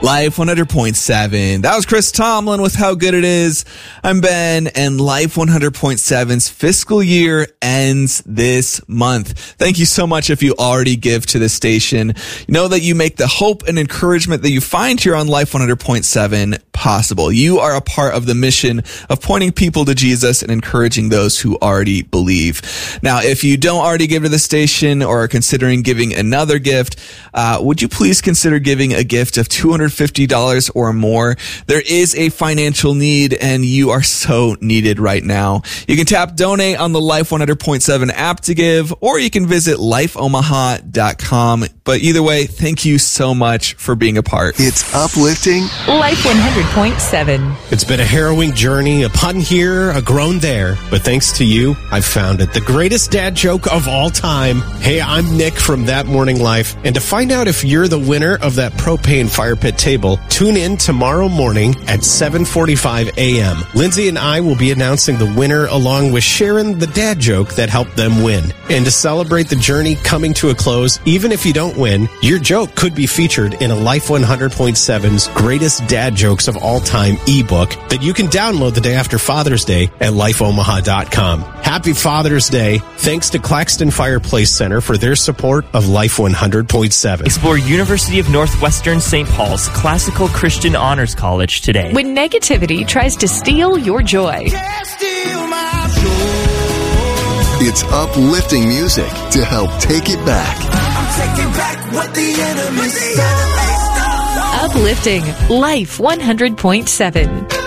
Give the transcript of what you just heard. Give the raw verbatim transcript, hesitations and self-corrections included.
Life one hundred point seven. That was Chris Tomlin with How Good It Is. I'm Ben, and Life one hundred point seven's fiscal year ends this month. Thank you so much if you already give to this station. Know that you make the hope and encouragement that you find here on Life one hundred point seven possible. You are a part of the mission of pointing people to Jesus and encouraging those who already believe. Now, if you don't already give to the station or are considering giving another gift, uh, would you please consider giving a gift of two hundred fifty dollars or more? There is a financial need, and you are so needed right now. You can tap donate on the Life one hundred point seven app to give, or you can visit life omaha dot com. But either way, thank you so much for being a part. It's uplifting. Life one hundred point seven. It's been a harrowing journey, a pun here, a groan there. But thanks to you, I've found it. The greatest dad joke of all time. Hey, I'm Nick from That Morning Life. And to find out if you're the winner of that propane fire pit table, tune in tomorrow morning at seven forty-five a.m. Lindsay and I will be announcing the winner along with Sharon, the dad joke that helped them win. And to celebrate the journey coming to a close, even if you don't win, your joke could be featured in a Life one hundred point seven's Greatest Dad Jokes of All Time ebook that you can download the day after Father's Day at life omaha dot com. Happy Father's Day. Thanks to Claxton Fireplace Center for their support of Life one hundred point seven. Explore University of Northwestern Saint Paul's Classical Christian Honors College today. When negativity tries to steal your joy. It's uplifting music to help take it back. I'm taking back what the enemy stole. Uplifting Life one hundred point seven.